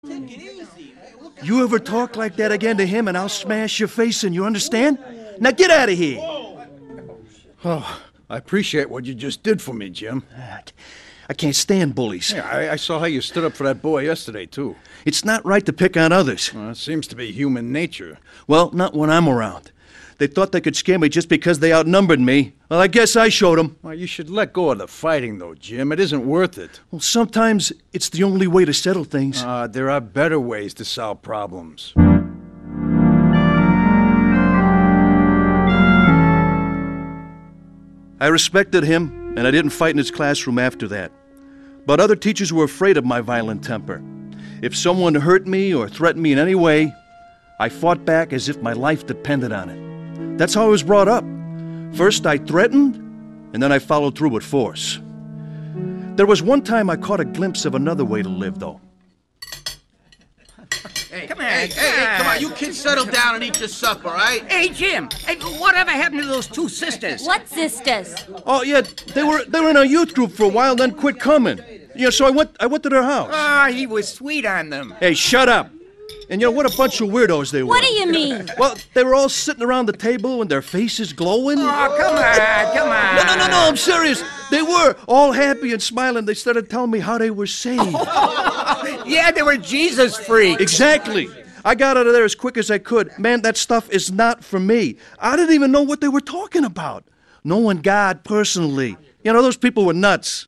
You ever talk like that again to him and I'll smash your face in, you understand? Now get out of here! Oh, I appreciate what you just did for me, Jim. I can't stand bullies. Yeah, I saw how you stood up for that boy yesterday, too. It's not right to pick on others. Well, it seems to be human nature. Well, not when I'm around. They thought they could scare me just because they outnumbered me. Well, I guess I showed them. Well, you should let go of the fighting, though, Jim. It isn't worth it. Well, sometimes it's the only way to settle things. There are better ways to solve problems. I respected him, and I didn't fight in his classroom after that. But other teachers were afraid of my violent temper. If someone hurt me or threatened me in any way, I fought back as if my life depended on it. That's how I was brought up. First I threatened, and then I followed through with force. There was one time I caught a glimpse of another way to live, though. Hey, come on, you kids settle down and eat your supper, all right? Hey, Jim, whatever happened to those two sisters? What sisters? Oh, yeah, they were in our youth group for a while, then quit coming. So I went to their house. Ah, he was sweet on them. Hey, shut up. And what a bunch of weirdos they were. What do you mean? Well, they were all sitting around the table with their faces glowing. Oh, come on. No, I'm serious. They were all happy and smiling. They started telling me how they were saved. Yeah, they were Jesus freaks. Exactly. I got out of there as quick as I could. Man, that stuff is not for me. I didn't even know what they were talking about. Knowing God personally. Those people were nuts.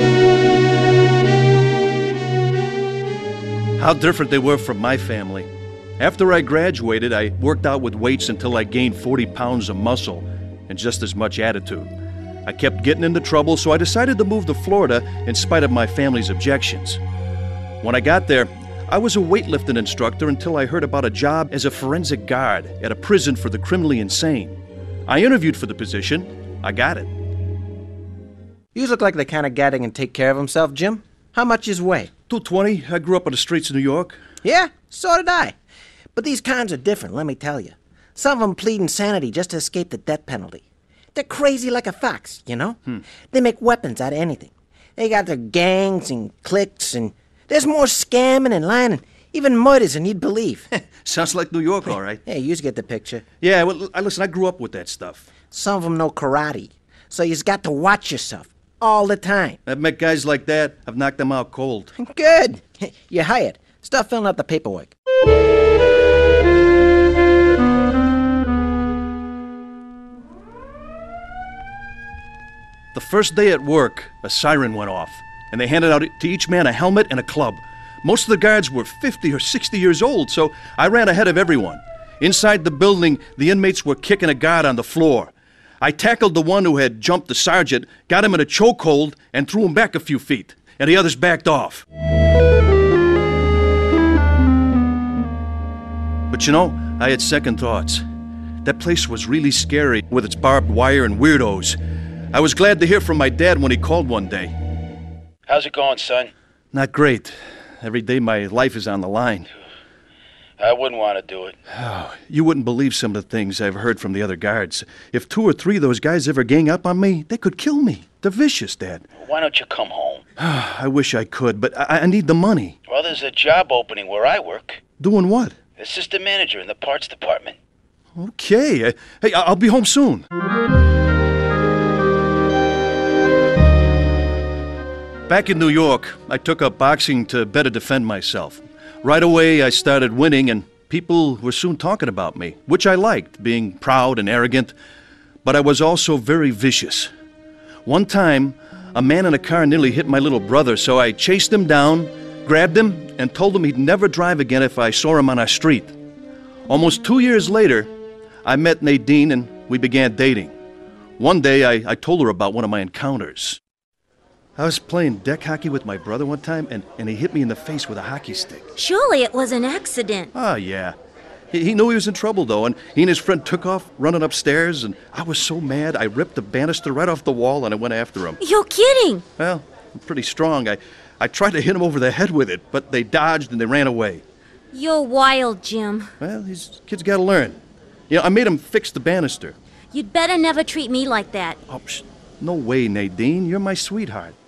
How different they were from my family. After I graduated, I worked out with weights until I gained 40 pounds of muscle and just as much attitude. I kept getting into trouble, so I decided to move to Florida in spite of my family's objections. When I got there, I was a weightlifting instructor until I heard about a job as a forensic guard at a prison for the criminally insane. I interviewed for the position. I got it. You look like the kind of guy that can take care of himself, Jim. How much is weigh? 220. I grew up on the streets of New York. Yeah, so did I. But these crimes are different, let me tell you. Some of them plead insanity just to escape the death penalty. They're crazy like a fox, They make weapons out of anything. They got their gangs and cliques, and there's more scamming and lying and even murders than you'd believe. Sounds like New York, all right. Hey, you get the picture. Yeah, well, listen, I grew up with that stuff. Some of them know karate, so you've got to watch yourself all the time. I've met guys like that. I've knocked them out cold. Good. You're hired. Start filling out the paperwork. The first day at work, a siren went off, and they handed out to each man a helmet and a club. Most of the guards were 50 or 60 years old, so I ran ahead of everyone. Inside the building, the inmates were kicking a guard on the floor. I tackled the one who had jumped the sergeant, got him in a chokehold, and threw him back a few feet, and the others backed off. But I had second thoughts. That place was really scary with its barbed wire and weirdos. I was glad to hear from my dad when he called one day. How's it going, son? Not great. Every day my life is on the line. I wouldn't want to do it. Oh, you wouldn't believe some of the things I've heard from the other guards. If 2 or 3 of those guys ever gang up on me, they could kill me. They're vicious, Dad. Why don't you come home? I wish I could, but I need the money. Well, there's a job opening where I work. Doing what? Assistant manager in the parts department. Okay. Hey, I'll be home soon. Back in New York, I took up boxing to better defend myself. Right away, I started winning, and people were soon talking about me, which I liked, being proud and arrogant. But I was also very vicious. One time, a man in a car nearly hit my little brother, so I chased him down, grabbed him, and told him he'd never drive again if I saw him on our street. Almost 2 years later, I met Nadine, and we began dating. One day, I told her about one of my encounters. I was playing deck hockey with my brother one time, and he hit me in the face with a hockey stick. Surely it was an accident. Oh, yeah. He knew he was in trouble, though, and he and his friend took off running upstairs, and I was so mad, I ripped the banister right off the wall, and I went after him. You're kidding. Well, I'm pretty strong. I tried to hit him over the head with it, but they dodged and they ran away. You're wild, Jim. Well, these kids gotta learn. I made him fix the banister. You'd better never treat me like that. Oh, no way, Nadine. You're my sweetheart.